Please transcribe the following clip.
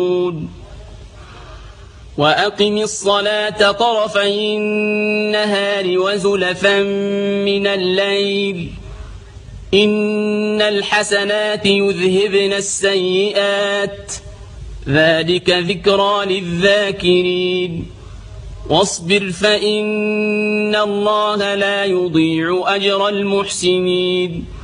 وأقم الصلاة طرفي النهار وزلفا من الليل إن الحسنات يذهبن السيئات ذلك ذكرى للذاكرين واصبر فإن الله لا يضيع أجر المحسنين